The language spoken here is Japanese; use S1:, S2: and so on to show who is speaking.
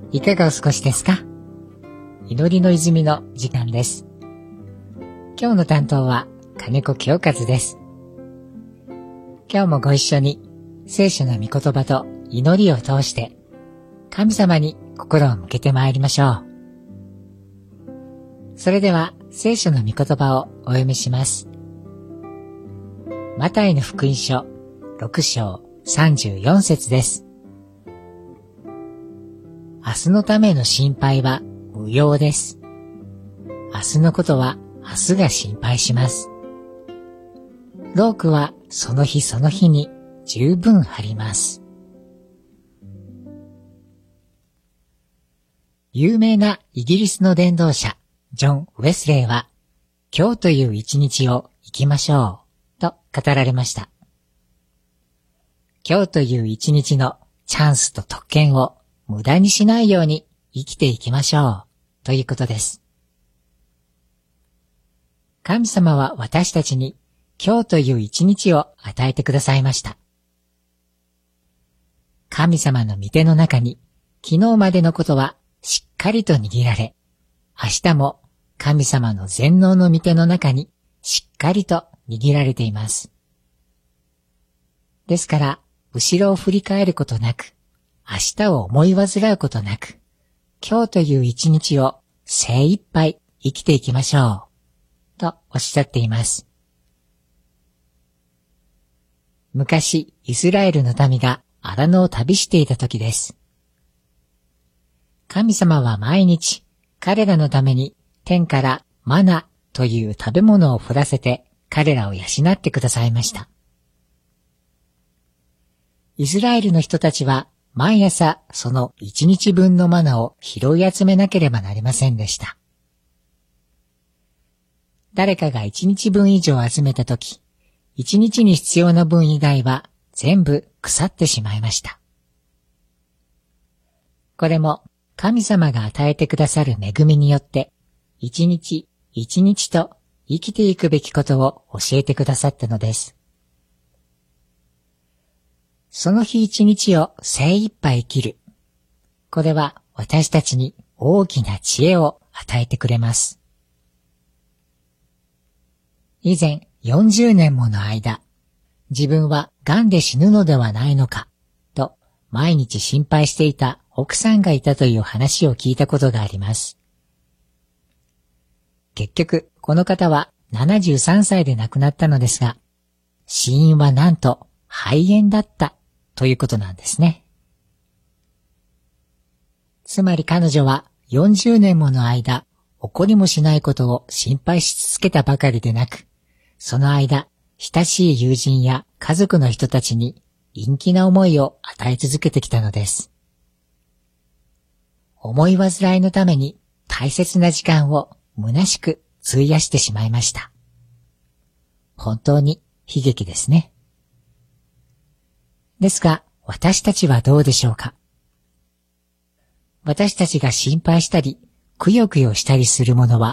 S1: いかがお過ごしですか？祈りの泉の時間です。今日の担当は金子清和です。今日もご一緒に聖書の御言葉と祈りを通して神様に心を向けてまいりましょう。それでは聖書の御言葉をお読みします。マタイの福音書6章34節です。明日のための心配は無用です。明日のことは明日が心配します。労苦はその日その日に十分あります。有名なイギリスの伝道者、ジョン・ウェスレーは、今日という一日を生きましょう、と語られました。今日という一日のチャンスと特権を無駄にしないように生きていきましょう、ということです。神様は私たちに今日という一日を与えてくださいました。神様の御手の中に昨日までのことはしっかりと握られ、明日も神様の全能の御手の中にしっかりと握られています。ですから、後ろを振り返ることなく、明日を思い煩うことなく、今日という一日を精一杯生きていきましょう、とおっしゃっています。昔、イスラエルの民が荒野を旅していた時です。神様は毎日、彼らのために天からマナという食べ物を降らせて彼らを養ってくださいました。イスラエルの人たちは毎朝その一日分のマナを拾い集めなければなりませんでした。誰かが一日分以上集めたとき、一日に必要な分以外は全部腐ってしまいました。これも神様が与えてくださる恵みによって、一日一日と生きていくべきことを教えてくださったのです。その日一日を精一杯生きる。これは私たちに大きな知恵を与えてくれます。以前40年もの間、自分は癌で死ぬのではないのか、と毎日心配していた奥さんがいたという話を聞いたことがあります。結局、この方は73歳で亡くなったのですが、死因はなんと肺炎だったということなんですね。つまり彼女は40年もの間、起こりもしないことを心配し続けたばかりでなく、その間、親しい友人や家族の人たちに陰気な思いを与え続けてきたのです。思い煩いのために大切な時間を虚しく費やしてしまいました。本当に悲劇ですね。ですが、私たちはどうでしょうか？私たちが心配したり、くよくよしたりするものは